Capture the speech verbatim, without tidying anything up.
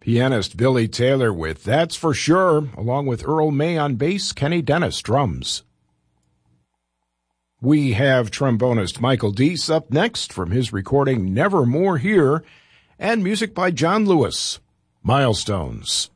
Pianist Billy Taylor with That's For Sure, along with Earl May on bass, Kenny Dennis drums. We have trombonist Michael Deese up next from his recording Nevermore Here, and music by John Lewis. Milestones.